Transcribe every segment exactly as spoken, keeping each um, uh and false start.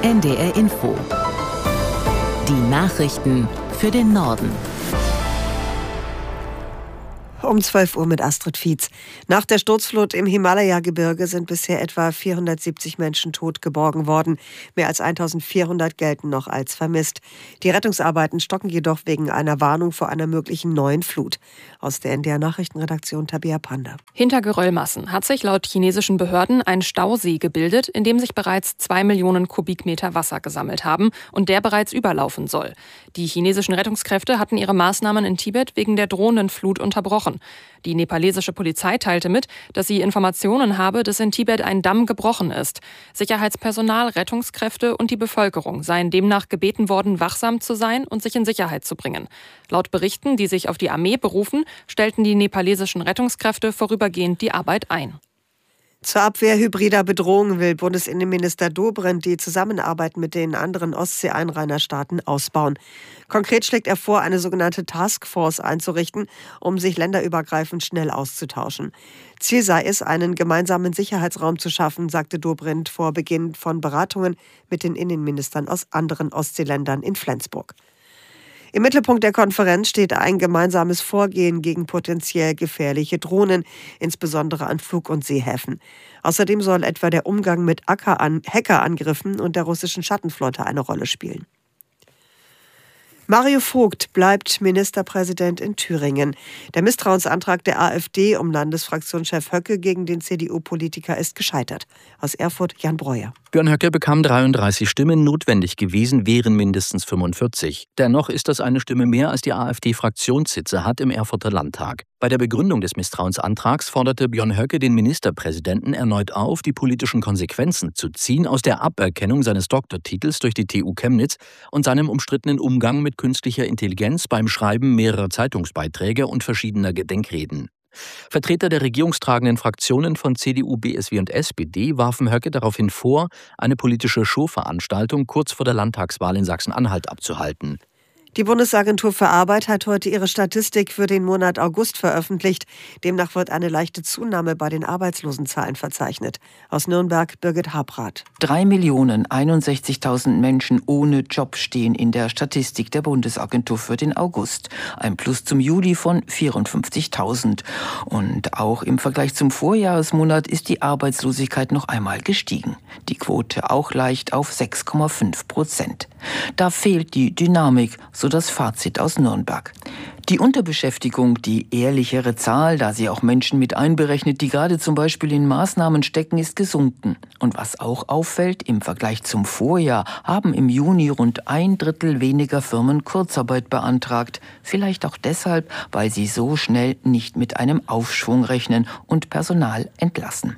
N D R Info. Die Nachrichten für den Norden. Um zwölf Uhr mit Astrid Fietz. Nach der Sturzflut im Himalaya-Gebirge sind bisher etwa vierhundertsiebzig Menschen tot geborgen worden. Mehr als eintausendvierhundert gelten noch als vermisst. Die Rettungsarbeiten stocken jedoch wegen einer Warnung vor einer möglichen neuen Flut. Aus der N D R-Nachrichtenredaktion Tabea Panda. Hinter Geröllmassen hat sich laut chinesischen Behörden ein Stausee gebildet, in dem sich bereits zwei Millionen Kubikmeter Wasser gesammelt haben und der bereits überlaufen soll. Die chinesischen Rettungskräfte hatten ihre Maßnahmen in Tibet wegen der drohenden Flut unterbrochen. Die nepalesische Polizei teilte mit, dass sie Informationen habe, dass in Tibet ein Damm gebrochen ist. Sicherheitspersonal, Rettungskräfte und die Bevölkerung seien demnach gebeten worden, wachsam zu sein und sich in Sicherheit zu bringen. Laut Berichten, die sich auf die Armee berufen, stellten die nepalesischen Rettungskräfte vorübergehend die Arbeit ein. Zur Abwehr hybrider Bedrohungen will Bundesinnenminister Dobrindt die Zusammenarbeit mit den anderen Ostsee-Einrainerstaaten ausbauen. Konkret schlägt er vor, eine sogenannte Taskforce einzurichten, um sich länderübergreifend schnell auszutauschen. Ziel sei es, einen gemeinsamen Sicherheitsraum zu schaffen, sagte Dobrindt vor Beginn von Beratungen mit den Innenministern aus anderen Ostseeländern in Flensburg. Im Mittelpunkt der Konferenz steht ein gemeinsames Vorgehen gegen potenziell gefährliche Drohnen, insbesondere an Flug- und Seehäfen. Außerdem soll etwa der Umgang mit Hackerangriffen und der russischen Schattenflotte eine Rolle spielen. Mario Vogt bleibt Ministerpräsident in Thüringen. Der Misstrauensantrag der AfD um Landesfraktionschef Höcke gegen den C D U-Politiker ist gescheitert. Aus Erfurt Jan Breuer. Björn Höcke bekam dreiunddreißig Stimmen, notwendig gewesen wären mindestens fünfundvierzig. Dennoch ist das eine Stimme mehr, als die AfD-Fraktionssitze hat im Erfurter Landtag. Bei der Begründung des Misstrauensantrags forderte Björn Höcke den Ministerpräsidenten erneut auf, die politischen Konsequenzen zu ziehen aus der Aberkennung seines Doktortitels durch die T U Chemnitz und seinem umstrittenen Umgang mit künstlicher Intelligenz beim Schreiben mehrerer Zeitungsbeiträge und verschiedener Gedenkreden. Vertreter der regierungstragenden Fraktionen von C D U, B S W und S P D warfen Höcke daraufhin vor, eine politische Showveranstaltung kurz vor der Landtagswahl in Sachsen-Anhalt abzuhalten. Die Bundesagentur für Arbeit hat heute ihre Statistik für den Monat August veröffentlicht. Demnach wird eine leichte Zunahme bei den Arbeitslosenzahlen verzeichnet. Aus Nürnberg Birgit Habrath. drei Millionen einundsechzigtausend Menschen ohne Job stehen in der Statistik der Bundesagentur für den August. Ein Plus zum Juli von vierundfünfzigtausend. Und auch im Vergleich zum Vorjahresmonat ist die Arbeitslosigkeit noch einmal gestiegen. Die Quote auch leicht auf sechs Komma fünf Prozent. Da fehlt die Dynamik, so das Fazit aus Nürnberg. Die Unterbeschäftigung, die ehrlichere Zahl, da sie auch Menschen mit einberechnet, die gerade zum Beispiel in Maßnahmen stecken, ist gesunken. Und was auch auffällt, im Vergleich zum Vorjahr haben im Juni rund ein Drittel weniger Firmen Kurzarbeit beantragt. Vielleicht auch deshalb, weil sie so schnell nicht mit einem Aufschwung rechnen und Personal entlassen.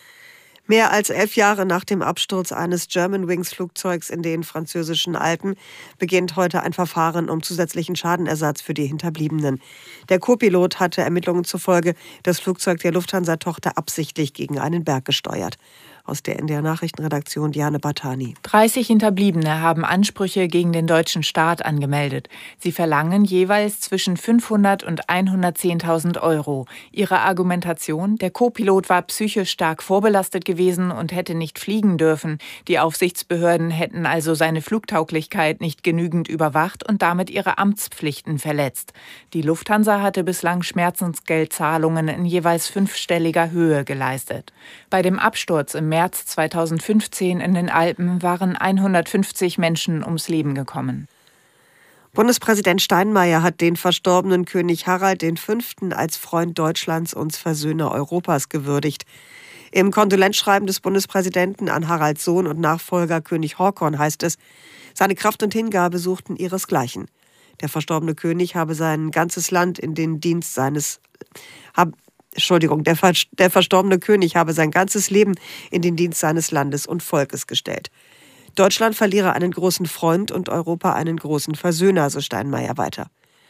Mehr als elf Jahre nach dem Absturz eines Germanwings-Flugzeugs in den französischen Alpen beginnt heute ein Verfahren um zusätzlichen Schadenersatz für die Hinterbliebenen. Der Co-Pilot hatte Ermittlungen zufolge das Flugzeug der Lufthansa-Tochter absichtlich gegen einen Berg gesteuert. Aus der N D R-Nachrichtenredaktion Diane Batani. dreißig Hinterbliebene haben Ansprüche gegen den deutschen Staat angemeldet. Sie verlangen jeweils zwischen fünfhundert und hundertzehntausend Euro. Ihre Argumentation: Der Co-Pilot war psychisch stark vorbelastet gewesen und hätte nicht fliegen dürfen. Die Aufsichtsbehörden hätten also seine Flugtauglichkeit nicht genügend überwacht und damit ihre Amtspflichten verletzt. Die Lufthansa hatte bislang Schmerzensgeldzahlungen in jeweils fünfstelliger Höhe geleistet. Bei dem Absturz im März zweitausendfünfzehn in den Alpen waren hundertfünfzig Menschen ums Leben gekommen. Bundespräsident Steinmeier hat den verstorbenen König Harald der Fünfte als Freund Deutschlands und Versöhner Europas gewürdigt. Im Kondolenzschreiben des Bundespräsidenten an Haralds Sohn und Nachfolger König Håkon heißt es, seine Kraft und Hingabe suchten ihresgleichen. Der verstorbene König habe sein ganzes Land in den Dienst seines... Hab, Entschuldigung, der, der verstorbene König habe sein ganzes Leben in den Dienst seines Landes und Volkes gestellt. Deutschland verliere einen großen Freund und Europa einen großen Versöhner, so Steinmeier weiter.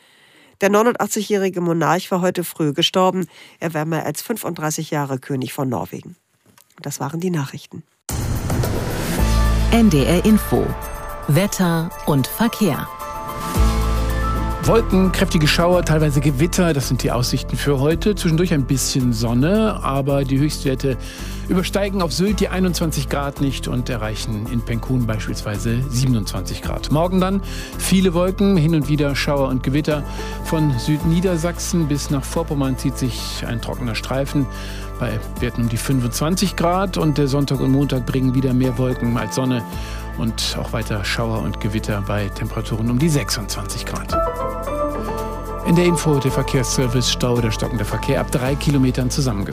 Der neunundachtzigjährige Monarch war heute früh gestorben. Er war mehr als fünfunddreißig Jahre König von Norwegen. Das waren die Nachrichten. N D R Info. Wetter und Verkehr. Wolken, kräftige Schauer, teilweise Gewitter, das sind die Aussichten für heute. Zwischendurch ein bisschen Sonne, aber die Höchstwerte übersteigen auf Sylt die einundzwanzig Grad nicht und erreichen in Penkun beispielsweise siebenundzwanzig Grad. Morgen dann viele Wolken, hin und wieder Schauer und Gewitter. Von Südniedersachsen bis nach Vorpommern zieht sich ein trockener Streifen bei Werten um die fünfundzwanzig Grad. Und der Sonntag und Montag bringen wieder mehr Wolken als Sonne und auch weiter Schauer und Gewitter bei Temperaturen um die sechsundzwanzig Grad. In der Info der Verkehrsservice Stau oder stockender Verkehr ab drei Kilometern zusammengefasst.